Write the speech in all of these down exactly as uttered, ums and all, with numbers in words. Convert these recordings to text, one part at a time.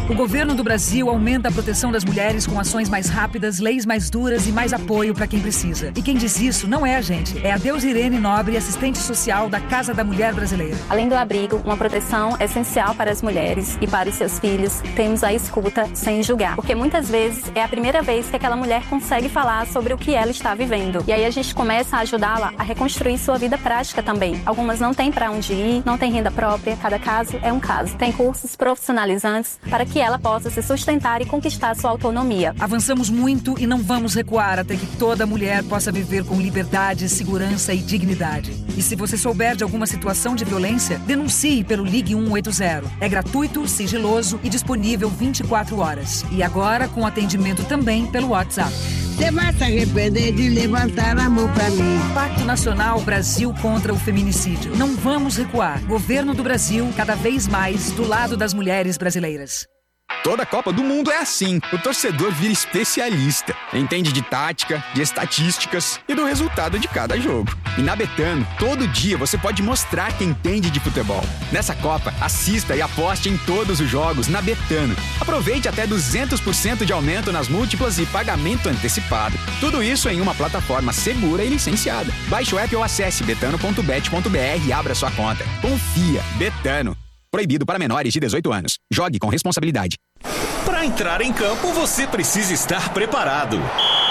O governo do Brasil aumenta a proteção das mulheres com ações mais rápidas, leis mais duras e mais apoio para quem precisa. E quem diz isso não é a gente, é a Deusirene Nobre, assistente social da Casa da Mulher Brasileira. Além do abrigo, uma proteção essencial para as mulheres e para os seus filhos, temos a escuta sem julgar. Porque muitas vezes é a primeira vez que aquela mulher consegue falar sobre o que ela está vivendo. E aí a gente começa a ajudá-la a reconstruir sua vida prática também. Algumas não têm para onde ir, não têm renda própria, cada caso é um caso. Tem cursos profissionalizantes para que ela possa se sustentar e conquistar sua autonomia. Avançamos muito e não vamos recuar até que toda mulher possa viver com liberdade, segurança e dignidade. E se você souber de alguma situação de violência, denuncie pelo Ligue um oito zero. É gratuito, sigiloso e disponível vinte e quatro horas. E agora com atendimento também pelo WhatsApp. Você vai se arrepender de levantar a mão pra mim. Pacto Nacional Brasil contra o Feminicídio. Não vamos recuar. Governo do Brasil, cada vez mais do lado das mulheres brasileiras. Toda Copa do Mundo é assim. O torcedor vira especialista. Entende de tática, de estatísticas e do resultado de cada jogo. E na Betano, todo dia você pode mostrar que entende de futebol. Nessa Copa, assista e aposte em todos os jogos na Betano. Aproveite até duzentos por cento de aumento nas múltiplas e pagamento antecipado. Tudo isso em uma plataforma segura e licenciada. Baixe o app ou acesse betano ponto bet ponto b r e abra sua conta. Confia. Betano. Proibido para menores de dezoito anos. Jogue com responsabilidade. Para entrar em campo, você precisa estar preparado.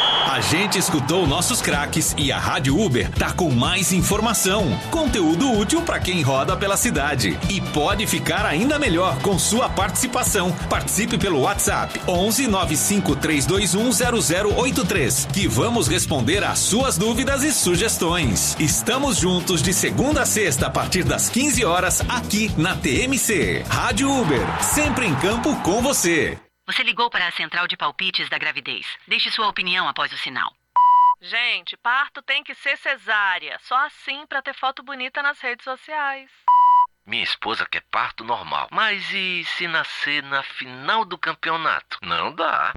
A gente escutou nossos craques e a Rádio Uber tá com mais informação, conteúdo útil para quem roda pela cidade. E pode ficar ainda melhor com sua participação. Participe pelo WhatsApp onze nove cinco três dois um zero zero oito três, que vamos responder às suas dúvidas e sugestões. Estamos juntos de segunda a sexta a partir das quinze horas aqui na T M C. Rádio Uber, sempre em campo com você. Você ligou para a central de palpites da gravidez. Deixe sua opinião após o sinal. Gente, parto tem que ser cesárea. Só assim para ter foto bonita nas redes sociais. Minha esposa quer parto normal. Mas e se nascer na final do campeonato? Não dá.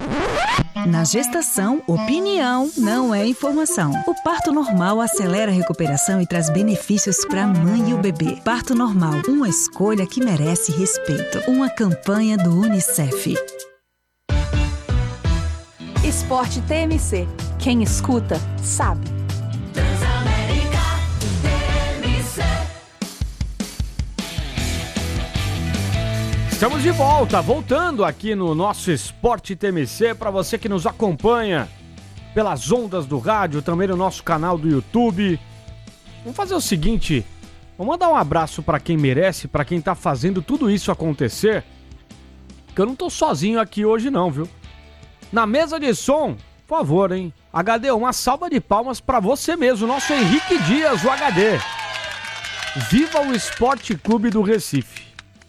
Na gestação, opinião não é informação. O parto normal acelera a recuperação e traz benefícios para a mãe e o bebê. Parto normal, uma escolha que merece respeito. Uma campanha do Unicef. Esporte T M C. Quem escuta, sabe. Transamérica T M C. Estamos de volta, voltando aqui no nosso Esporte T M C, para você que nos acompanha pelas ondas do rádio, também no nosso canal do YouTube. Vamos fazer o seguinte, vamos mandar um abraço para quem merece, para quem tá fazendo tudo isso acontecer, porque eu não tô sozinho aqui hoje não, viu? Na mesa de som, por favor, hein? H D, uma salva de palmas para você mesmo, nosso Henrique Dias, o H D. Viva o Esporte Clube do Recife.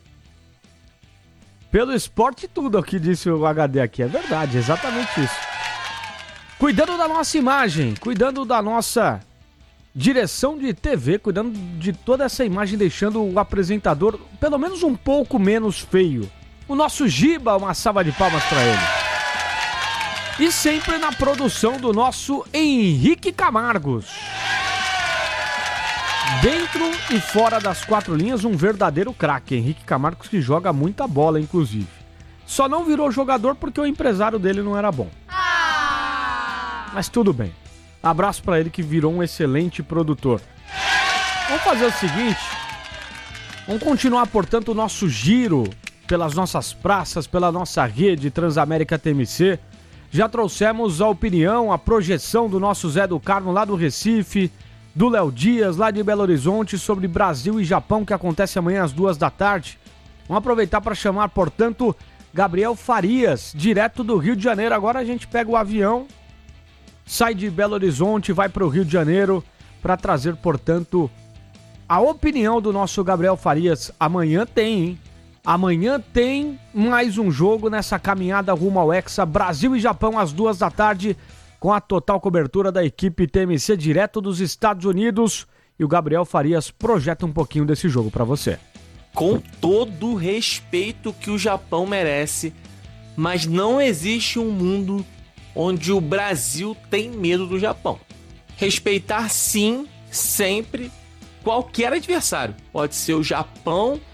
Pelo esporte tudo, o que disse o H D aqui, é verdade, exatamente isso. Cuidando da nossa imagem, cuidando da nossa direção de T V, cuidando de toda essa imagem, deixando o apresentador pelo menos um pouco menos feio. O nosso Giba, uma salva de palmas para ele. E sempre na produção do nosso Henrique Camargos. Dentro e fora das quatro linhas, um verdadeiro craque. Henrique Camargos, que joga muita bola, inclusive. Só não virou jogador porque o empresário dele não era bom. Mas tudo bem. Abraço pra ele, que virou um excelente produtor. Vamos fazer o seguinte. Vamos continuar, portanto, o nosso giro pelas nossas praças, pela nossa rede Transamérica T M C. Já trouxemos a opinião, a projeção do nosso Zé do Carmo lá do Recife, do Léo Dias, lá de Belo Horizonte, sobre Brasil e Japão, que acontece amanhã às duas da tarde. Vamos aproveitar para chamar, portanto, Gabriel Farias, direto do Rio de Janeiro. Agora a gente pega o avião, sai de Belo Horizonte, vai para o Rio de Janeiro, para trazer, portanto, a opinião do nosso Gabriel Farias. Amanhã tem, hein? Amanhã tem mais um jogo nessa caminhada rumo ao Hexa. Brasil e Japão às duas da tarde, com a total cobertura da equipe T M C direto dos Estados Unidos. E o Gabriel Farias projeta um pouquinho desse jogo para você. Com todo o respeito que o Japão merece, mas não existe um mundo onde o Brasil tem medo do Japão. Respeitar sim, sempre, qualquer adversário. Pode ser o Japão,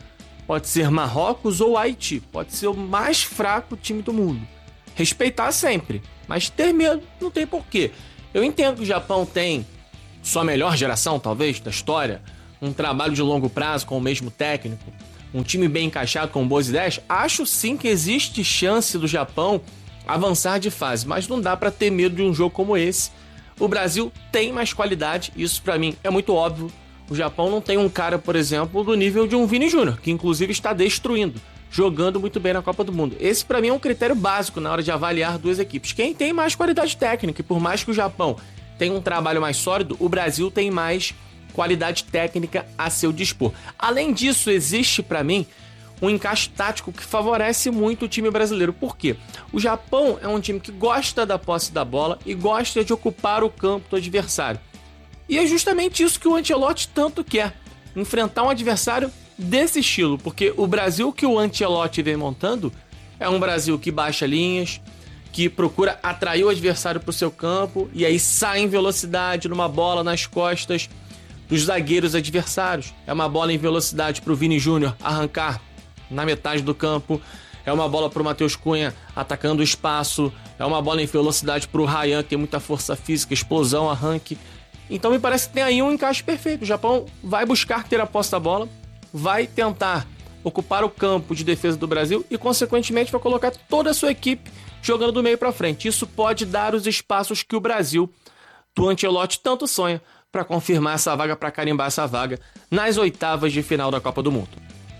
pode ser Marrocos ou Haiti, pode ser o mais fraco time do mundo. Respeitar sempre, mas ter medo não tem porquê. Eu entendo que o Japão tem sua melhor geração, talvez, da história, um trabalho de longo prazo com o mesmo técnico, um time bem encaixado com boas ideias. Acho sim que existe chance do Japão avançar de fase, mas não dá para ter medo de um jogo como esse. O Brasil tem mais qualidade, isso para mim é muito óbvio. O Japão não tem um cara, por exemplo, do nível de um Vini Júnior, que inclusive está destruindo, jogando muito bem na Copa do Mundo. Esse para mim é um critério básico na hora de avaliar duas equipes. Quem tem mais qualidade técnica, e por mais que o Japão tenha um trabalho mais sólido, o Brasil tem mais qualidade técnica a seu dispor. Além disso, existe para mim um encaixe tático que favorece muito o time brasileiro. Por quê? O Japão é um time que gosta da posse da bola e gosta de ocupar o campo do adversário. E é justamente isso que o Ancelotti tanto quer, enfrentar um adversário desse estilo, porque o Brasil que o Ancelotti vem montando é um Brasil que baixa linhas, que procura atrair o adversário para o seu campo e aí sai em velocidade numa bola nas costas dos zagueiros adversários. É uma bola em velocidade para o Vini Júnior arrancar na metade do campo, é uma bola para o Matheus Cunha atacando o espaço, é uma bola em velocidade para o Ryan, que tem muita força física, explosão, arranque. Então me parece que tem aí um encaixe perfeito. O Japão vai buscar ter a posse da bola, vai tentar ocupar o campo de defesa do Brasil e, consequentemente, vai colocar toda a sua equipe jogando do meio para frente. Isso pode dar os espaços que o Brasil, do Ancelotti, tanto sonha para confirmar essa vaga, para carimbar essa vaga nas oitavas de final da Copa do Mundo.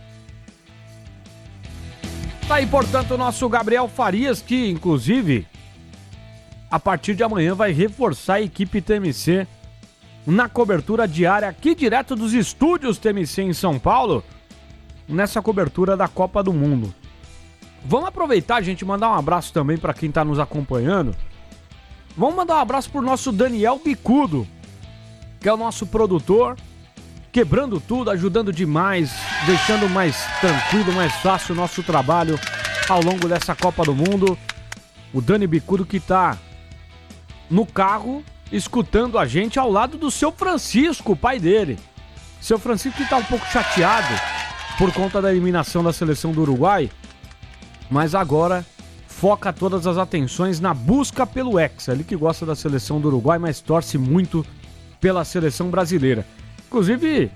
Tá aí, portanto, o nosso Gabriel Farias, que, inclusive, a partir de amanhã vai reforçar a equipe T M C na cobertura diária aqui direto dos estúdios T M C em São Paulo, nessa cobertura da Copa do Mundo. Vamos aproveitar, gente, mandar um abraço também para quem tá nos acompanhando. Vamos mandar um abraço pro nosso Daniel Bicudo, que é o nosso produtor, quebrando tudo, ajudando demais, deixando mais tranquilo, mais fácil o nosso trabalho ao longo dessa Copa do Mundo. O Dani Bicudo que tá no carro escutando a gente ao lado do seu Francisco, o pai dele. Seu Francisco que tá um pouco chateado por conta da eliminação da seleção do Uruguai, mas agora foca todas as atenções na busca pelo Hexa. Ele que gosta da seleção do Uruguai, mas torce muito pela seleção brasileira. Inclusive,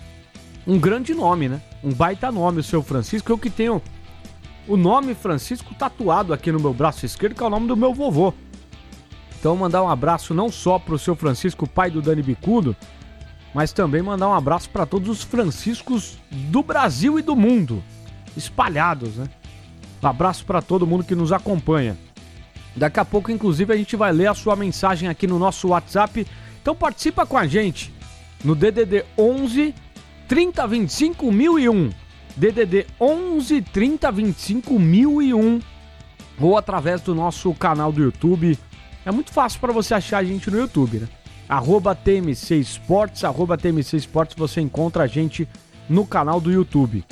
um grande nome, né? Um baita nome, o seu Francisco. Eu que tenho o nome Francisco tatuado aqui no meu braço esquerdo, que é o nome do meu vovô. Então, mandar um abraço não só pro seu Francisco, pai do Dani Bicudo, mas também mandar um abraço para todos os Franciscos do Brasil e do mundo, espalhados, né? Um abraço para todo mundo que nos acompanha. Daqui a pouco, inclusive, a gente vai ler a sua mensagem aqui no nosso WhatsApp. Então participa com a gente no D D D onze, trinta, vinte e cinco, mil e um. D D D onze, trinta, vinte e cinco, mil e um. Ou através do nosso canal do YouTube. É muito fácil para você achar a gente no YouTube, né? Arroba T M C Esportes, arroba T M C Esportes, você encontra a gente no canal do YouTube.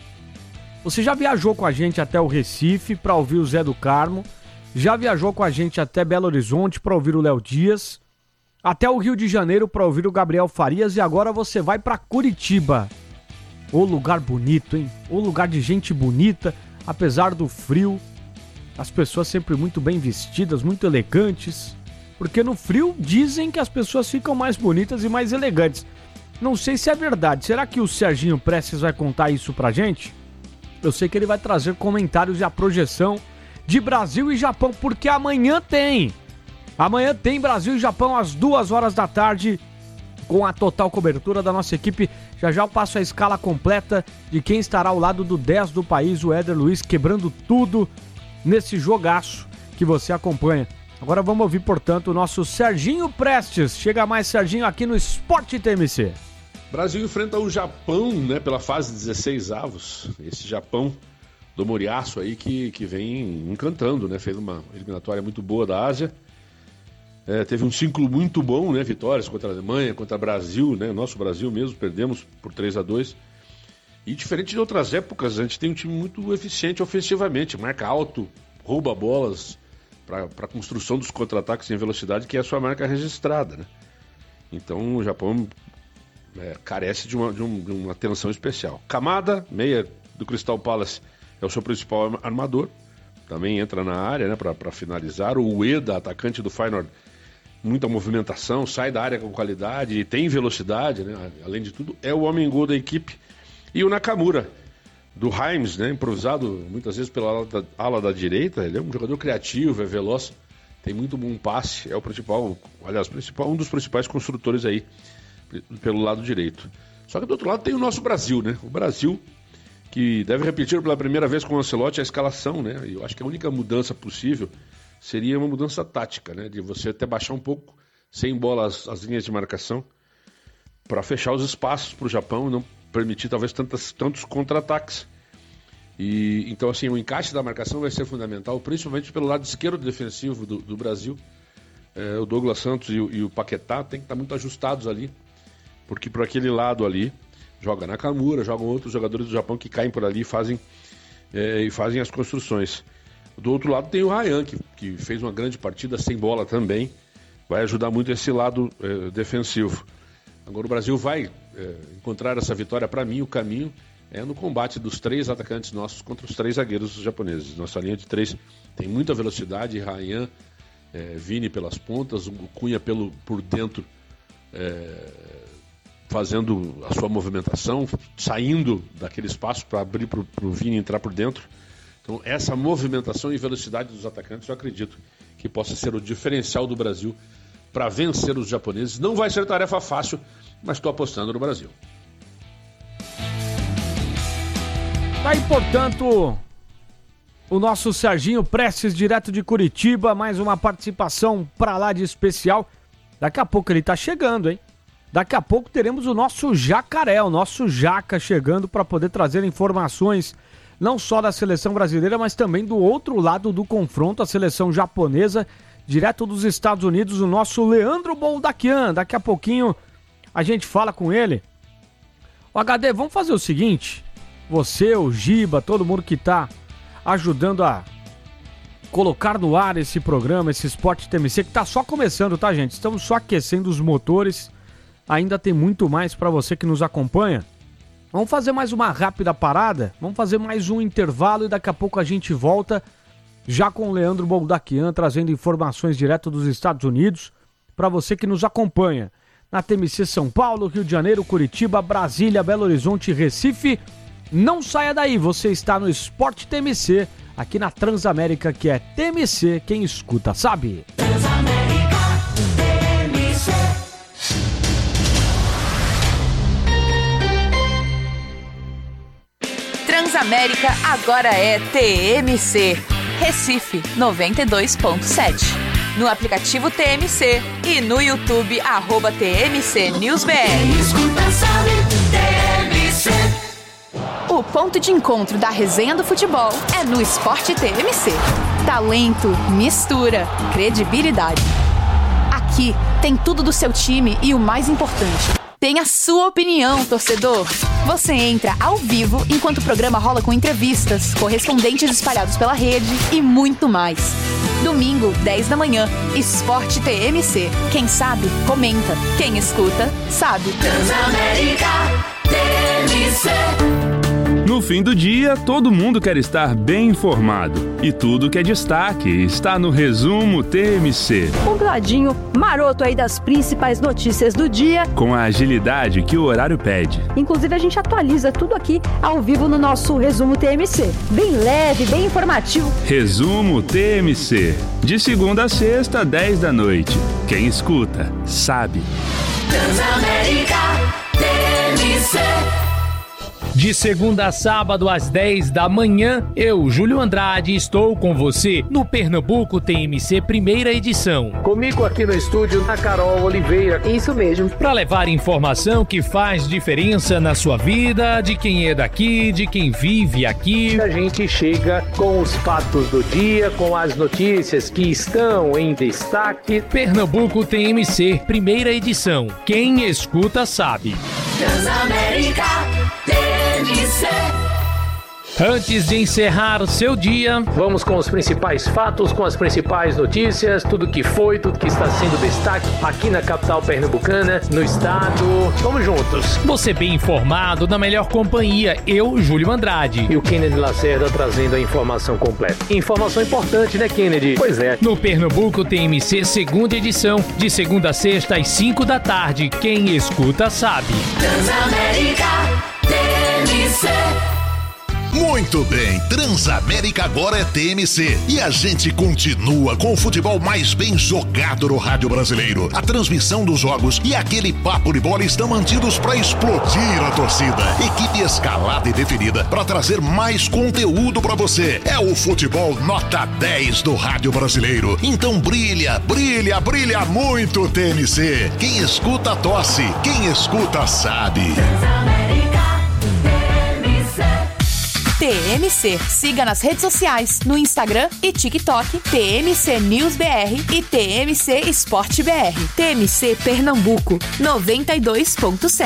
Você já viajou com a gente até o Recife para ouvir o Zé do Carmo, já viajou com a gente até Belo Horizonte para ouvir o Léo Dias, até o Rio de Janeiro para ouvir o Gabriel Farias e agora você vai para Curitiba. Ô lugar bonito, hein? Ô lugar de gente bonita, apesar do frio. As pessoas sempre muito bem vestidas, muito elegantes. Porque no frio dizem que as pessoas ficam mais bonitas e mais elegantes. Não sei se é verdade. Será que o Serginho Prestes vai contar isso pra gente? Eu sei que ele vai trazer comentários e a projeção de Brasil e Japão, porque amanhã tem. Amanhã tem Brasil e Japão às duas horas da tarde, com a total cobertura da nossa equipe. Já já eu passo a escala completa de quem estará ao lado do dez do país, o Éder Luiz, quebrando tudo nesse jogaço que você acompanha. Agora vamos ouvir, portanto, o nosso Serginho Prestes. Chega mais, Serginho, aqui no Esporte T M C. Brasil enfrenta o Japão, né, pela fase dezesseis avos. Esse Japão do Moriaço aí que, que vem encantando, né? Fez uma eliminatória muito boa da Ásia. É, teve um ciclo muito bom, né? Vitórias contra a Alemanha, contra o Brasil, né? Nosso Brasil mesmo, perdemos por três a dois. E diferente de outras épocas, a gente tem um time muito eficiente ofensivamente, marca alto, rouba bolas para a construção dos contra-ataques em velocidade, que é a sua marca registrada, né? Então o Japão é, carece de uma, de, um, de uma atenção especial. Kamada, meia do Crystal Palace é o seu principal armador. Também entra na área, né, para finalizar. O Ueda, atacante do Feyenoord, muita movimentação, sai da área com qualidade e tem velocidade, né? Além de tudo, é o homem-gol da equipe. E o Nakamura, do Reims, né? Improvisado muitas vezes pela ala da, ala da direita. Ele é um jogador criativo, é veloz, tem muito bom passe, é o principal, aliás, principal, um dos principais construtores aí pelo lado direito. Só que do outro lado tem o nosso Brasil, né? O Brasil, que deve repetir pela primeira vez com o Ancelotti a escalação, né? E eu acho que a única mudança possível seria uma mudança tática, né? De você até baixar um pouco, sem bola, as, as linhas de marcação, para fechar os espaços para o Japão e não permitir talvez tantas, tantos contra-ataques. E então, assim, o encaixe da marcação vai ser fundamental, principalmente pelo lado esquerdo defensivo do, do Brasil. É, o Douglas Santos e o, e o Paquetá tem que estar muito ajustados ali, porque por aquele lado ali joga Nakamura, jogam outros jogadores do Japão que caem por ali e fazem, é, e fazem as construções. Do outro lado tem o Ryan, que, que fez uma grande partida sem bola também, vai ajudar muito esse lado é, defensivo. Agora o Brasil vai é, encontrar essa vitória. Para mim, o caminho é no combate dos três atacantes nossos contra os três zagueiros japoneses. Nossa linha de três tem muita velocidade, Ryan, é, Vini pelas pontas, o Cunha pelo, por dentro, é, fazendo a sua movimentação, saindo daquele espaço para abrir para o Vini entrar por dentro. Então essa movimentação e velocidade dos atacantes eu acredito que possa ser o diferencial do Brasil para vencer os japoneses. Não vai ser tarefa fácil, mas estou apostando no Brasil. Tá aí, portanto, o nosso Serginho Prestes, direto de Curitiba, mais uma participação para lá de especial. Daqui a pouco ele tá chegando, hein? Daqui a pouco teremos o nosso Jacaré, o nosso Jaca chegando para poder trazer informações não só da seleção brasileira, mas também do outro lado do confronto, a seleção japonesa, direto dos Estados Unidos, o nosso Leandro Boldaquian. Daqui a pouquinho a gente fala com ele. O H D, vamos fazer o seguinte, você, o Giba, todo mundo que tá ajudando a colocar no ar esse programa, esse Sport T M C, que tá só começando, tá, gente? Estamos só aquecendo os motores. Ainda tem muito mais para você que nos acompanha. Vamos fazer mais uma rápida parada, vamos fazer mais um intervalo e daqui a pouco a gente volta já com o Leandro Boldaquian trazendo informações direto dos Estados Unidos para você que nos acompanha na T M C São Paulo, Rio de Janeiro, Curitiba, Brasília, Belo Horizonte, Recife. Não saia daí, você está no Sport T M C, aqui na Transamérica, que é T M C, quem escuta sabe. Transamérica T M C. Transamérica agora é T M C. Recife noventa e dois ponto sete. No aplicativo T M C e no YouTube, arroba T M C News B R. Escuta, sabe, T M C. O ponto de encontro da resenha do futebol é no Sport T M C. Talento, mistura, credibilidade. Aqui tem tudo do seu time e o mais importante, tem a sua opinião, torcedor. Você entra ao vivo enquanto o programa rola com entrevistas, correspondentes espalhados pela rede e muito mais. Domingo, dez da manhã, Sport T M C. Quem sabe, comenta. Quem escuta, sabe. Transamérica T M C. No fim do dia, todo mundo quer estar bem informado. E tudo que é destaque está no Resumo T M C. Um gladinho maroto aí das principais notícias do dia. Com a agilidade que o horário pede. Inclusive, a gente atualiza tudo aqui ao vivo no nosso Resumo T M C. Bem leve, bem informativo. Resumo T M C. De segunda a sexta, dez da noite. Quem escuta, sabe. Transamérica T M C. De segunda a sábado, às dez da manhã, eu, Júlio Andrade, estou com você no Pernambuco T M C Primeira Edição. Comigo aqui no estúdio, a Carol Oliveira. Isso mesmo. Para levar informação que faz diferença na sua vida, de quem é daqui, de quem vive aqui. A gente chega com os fatos do dia, com as notícias que estão em destaque. Pernambuco T M C Primeira Edição. Quem escuta sabe. Transamérica T M C. Antes de encerrar o seu dia, vamos com os principais fatos, com as principais notícias, tudo que foi, tudo que está sendo destaque aqui na capital pernambucana, no estado. Vamos juntos. Você bem informado, na melhor companhia, eu, Júlio Andrade. E o Kennedy Lacerda trazendo a informação completa. Informação importante, né, Kennedy? Pois é. No Pernambuco T M C, segunda edição, de segunda a sexta às cinco da tarde. Quem escuta sabe. Transamérica T M C. Muito bem, Transamérica agora é T M C e a gente continua com o futebol mais bem jogado no rádio brasileiro. A transmissão dos jogos e aquele papo de bola estão mantidos para explodir a torcida. Equipe escalada e definida para trazer mais conteúdo para você. É o futebol nota dez do rádio brasileiro. Então brilha, brilha, brilha muito T M C. Quem escuta tosse, quem escuta sabe. Transamérica T M C. T M C. Siga nas redes sociais, no Instagram e TikTok, T M C News B R e T M C Esporte B R. T M C Pernambuco, noventa e dois ponto sete.